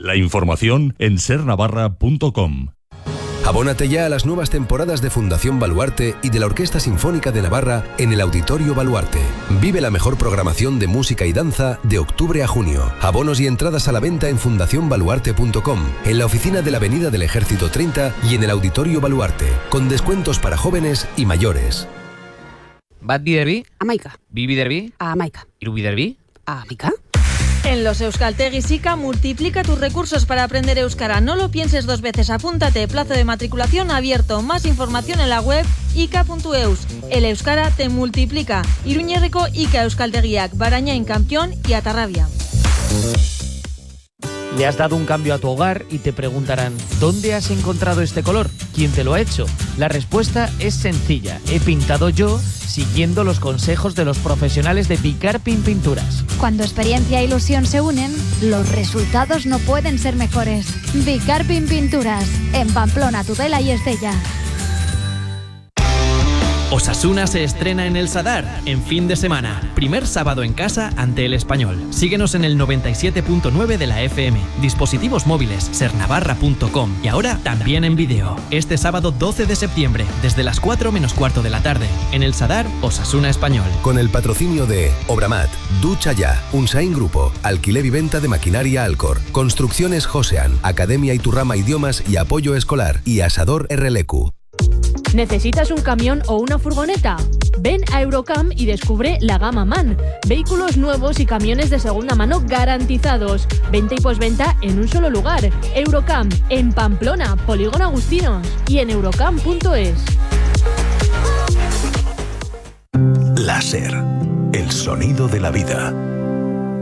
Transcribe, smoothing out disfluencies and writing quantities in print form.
La información en sernavarra.com. Abónate ya a las nuevas temporadas de Fundación Baluarte y de la Orquesta Sinfónica de Navarra en el Auditorio Baluarte. Vive la mejor programación de música y danza de octubre a junio. Abonos y entradas a la venta en fundacionbaluarte.com, en la oficina de la Avenida del Ejército 30 y en el Auditorio Baluarte, con descuentos para jóvenes y mayores. Bat biderbi? Amaika. Bi biderbi? Amaika. Hiru biderbi? Amaika. En los Euskaltegis ICA multiplica tus recursos para aprender euskara. No lo pienses dos veces. Apúntate. Plazo de matriculación abierto. Más información en la web ica.eus. El euskara te multiplica. Iruñerriko ICA Euskaltegiak, Barañain Campión y Atarrabia. Le has dado un cambio a tu hogar y te preguntarán, ¿dónde has encontrado este color? ¿Quién te lo ha hecho? La respuesta es sencilla. He pintado yo siguiendo los consejos de los profesionales de Picarpin Pinturas. Cuando experiencia e ilusión se unen, los resultados no pueden ser mejores. Picarpin Pinturas, en Pamplona, Tudela y Estella. Osasuna se estrena en el Sadar en fin de semana. Primer sábado en casa ante el Español. Síguenos en el 97.9 de la FM. Dispositivos móviles, sernavarra.com. Y ahora también en vídeo. Este sábado 12 de septiembre, desde las 4 menos cuarto de la tarde. En el Sadar, Osasuna Español. Con el patrocinio de Obramat, Ducha Ya, Unsain Grupo, Alquiler y Venta de Maquinaria Alcor, Construcciones Josean, Academia Iturrama Idiomas y Apoyo Escolar y Asador RLQ. ¿Necesitas un camión o una furgoneta? Ven a Eurocam y descubre la gama MAN. Vehículos nuevos y camiones de segunda mano garantizados. Venta y posventa en un solo lugar. Eurocam, en Pamplona, Polígono Agustinos. Y en eurocam.es. Láser, el sonido de la vida.